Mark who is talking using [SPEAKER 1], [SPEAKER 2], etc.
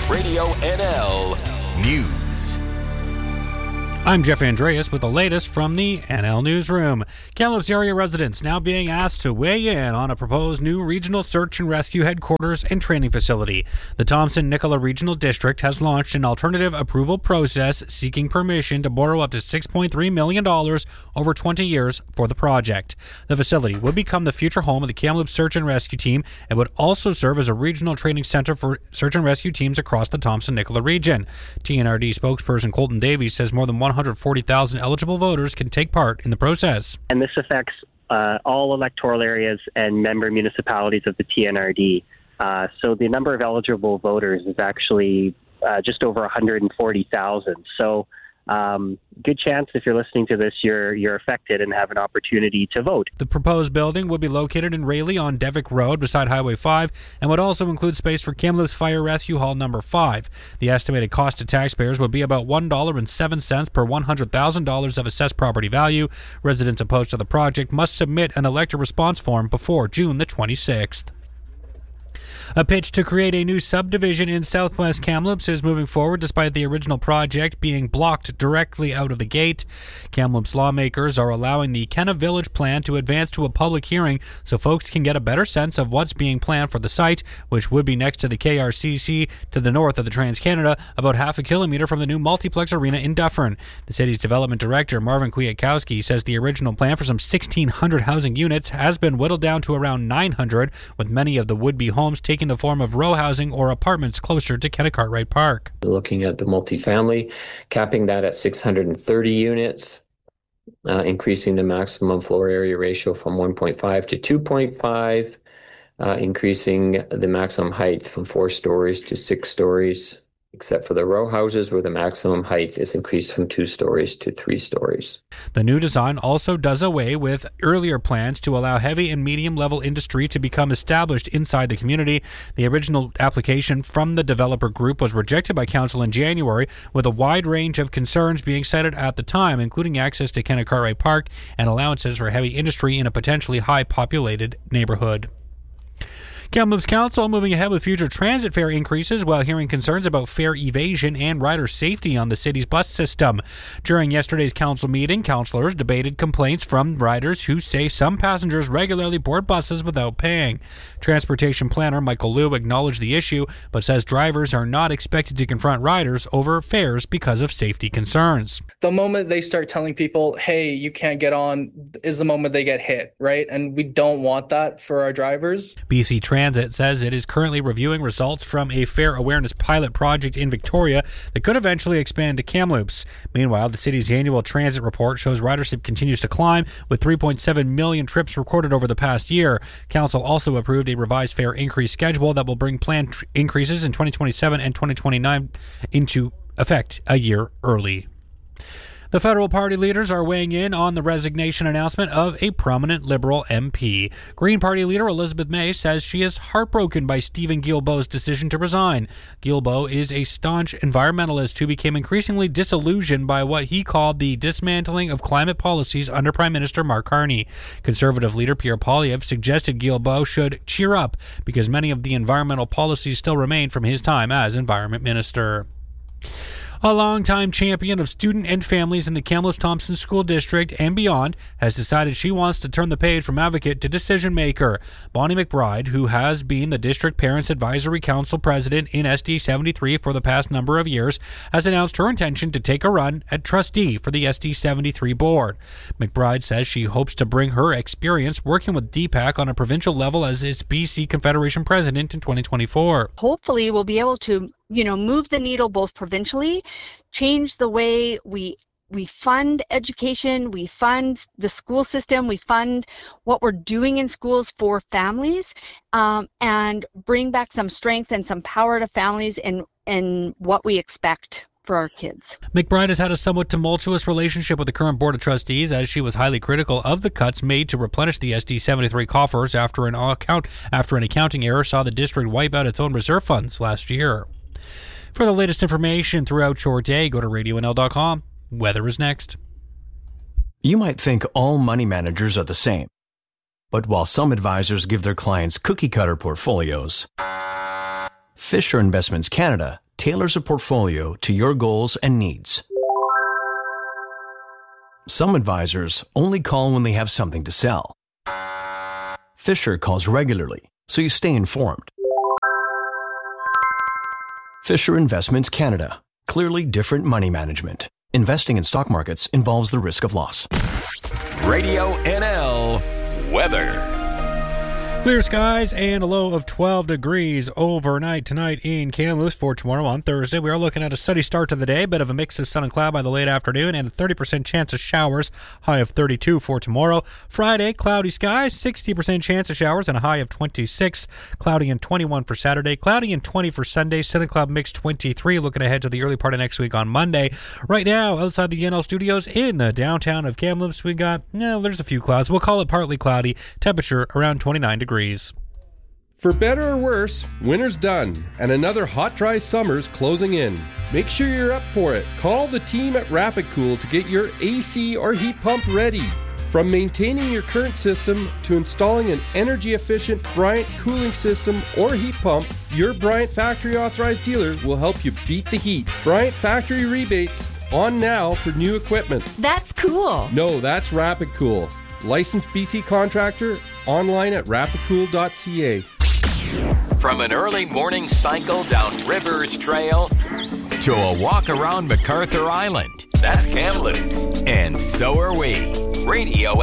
[SPEAKER 1] Radio NL News.
[SPEAKER 2] I'm Jeff Andreas with the latest from the NL Newsroom. Kamloops area residents now being asked to weigh in on a proposed new regional search and rescue headquarters and training facility. The Thompson-Nicola Regional District has launched an alternative approval process seeking permission to borrow up to $6.3 million over 20 years for the project. The facility would become the future home of the Kamloops Search and Rescue Team and would also serve as a regional training center for search and rescue teams across the Thompson-Nicola region. TNRD spokesperson Colton Davies says more than 140,000 eligible voters can take part in the process.
[SPEAKER 3] And this affects all electoral areas and member municipalities of the TNRD. So the number of eligible voters is actually just over 140,000. So good chance if you're listening to this, you're affected and have an opportunity to vote.
[SPEAKER 2] The proposed building would be located in Rayleigh on Devick Road beside Highway 5 and would also include space for Kamloops Fire Rescue Hall number 5. The estimated cost to taxpayers would be about $1.07 per $100,000 of assessed property value. Residents opposed to the project must submit an elector response form before June the 26th. A pitch to create a new subdivision in southwest Kamloops is moving forward despite the original project being blocked directly out of the gate. Kamloops lawmakers are allowing the Kenna Village plan to advance to a public hearing so folks can get a better sense of what's being planned for the site, which would be next to the KRCC to the north of the Trans-Canada, about half a kilometre from the new multiplex arena in Dufferin. The city's development director, Marvin Kwiatkowski, says the original plan for some 1,600 housing units has been whittled down to around 900, with many of the would-be homes taking the form of row housing or apartments closer to Kenna Cartwright Park.
[SPEAKER 4] Looking at the multifamily, capping that at 630 units, increasing the maximum floor area ratio from 1.5 to 2.5, increasing the maximum height from 4 stories to 6 stories, except for the row houses where the maximum height is increased from 2 stories to 3 stories.
[SPEAKER 2] The new design also does away with earlier plans to allow heavy and medium level industry to become established inside the community. The original application from the developer group was rejected by council in January, with a wide range of concerns being cited at the time, including access to Kenna Cartwright Park and allowances for heavy industry in a potentially high populated neighborhood. Kamloops Council moving ahead with future transit fare increases while hearing concerns about fare evasion and rider safety on the city's bus system. During yesterday's council meeting, councillors debated complaints from riders who say some passengers regularly board buses without paying. Transportation planner Michael Liu acknowledged the issue, but says drivers are not expected to confront riders over fares because of safety concerns.
[SPEAKER 5] The moment they start telling people, hey, you can't get on, is the moment they get hit, right? And we don't want that for our drivers.
[SPEAKER 2] BC Transit says it is currently reviewing results from a fare awareness pilot project in Victoria that could eventually expand to Kamloops. Meanwhile, the city's annual transit report shows ridership continues to climb, with 3.7 million trips recorded over the past year. Council also approved a revised fare increase schedule that will bring planned increases in 2027 and 2029 into effect a year early. The federal party leaders are weighing in on the resignation announcement of a prominent Liberal MP. Green Party leader Elizabeth May says she is heartbroken by Stephen Guilbeault's decision to resign. Guilbeault is a staunch environmentalist who became increasingly disillusioned by what he called the dismantling of climate policies under Prime Minister Mark Carney. Conservative leader Pierre Poilievre suggested Guilbeault should cheer up because many of the environmental policies still remain from his time as Environment Minister. A longtime champion of student and families in the Kamloops-Thompson School District and beyond has decided she wants to turn the page from advocate to decision maker. Bonnie McBride, who has been the District Parents Advisory Council president in SD 73 for the past number of years, has announced her intention to take a run at trustee for the SD 73 board. McBride says she hopes to bring her experience working with DPAC on a provincial level as its BC Confederation president in 2024.
[SPEAKER 6] Hopefully we'll be able to move the needle both provincially, change the way we fund education, we fund the school system, we fund what we're doing in schools for families, and bring back some strength and some power to families in what we expect for our kids.
[SPEAKER 2] McBride has had a somewhat tumultuous relationship with the current Board of Trustees, as she was highly critical of the cuts made to replenish the SD 73 coffers after an accounting error saw the district wipe out its own reserve funds last year. For the latest information throughout your day, go to radionl.com. Weather is next.
[SPEAKER 7] You might think all money managers are the same. But while some advisors give their clients cookie-cutter portfolios, Fisher Investments Canada tailors a portfolio to your goals and needs. Some advisors only call when they have something to sell. Fisher calls regularly, so you stay informed. Fisher Investments Canada. Clearly different money management. Investing in stock markets involves the risk of loss.
[SPEAKER 1] Radio NL weather.
[SPEAKER 2] Clear skies and a low of 12 degrees overnight tonight in Kamloops. For tomorrow on Thursday, we are looking at a sunny start to the day, bit of a mix of sun and cloud by the late afternoon, and a 30% chance of showers, high of 32 for tomorrow. Friday, cloudy skies, 60% chance of showers, and a high of 26. Cloudy and 21 for Saturday, cloudy and 20 for Sunday, sun and cloud mix 23. Looking ahead to the early part of next week on Monday. Right now, outside the NL studios in the downtown of Kamloops, we got, there's a few clouds. We'll call it partly cloudy, temperature around 29 degrees.
[SPEAKER 8] For better or worse, winter's done, and another hot, dry summer's closing in. Make sure you're up for it. Call the team at Rapid Cool to get your AC or heat pump ready. From maintaining your current system to installing an energy-efficient Bryant cooling system or heat pump, your Bryant factory authorized dealer will help you beat the heat. Bryant factory rebates on now for new equipment.
[SPEAKER 9] That's cool.
[SPEAKER 8] No, that's Rapid Cool. Licensed BC contractor, online at rapidcool.ca.
[SPEAKER 1] From an early morning cycle down Rivers Trail to a walk around MacArthur Island, that's Kamloops. And so are we. Radio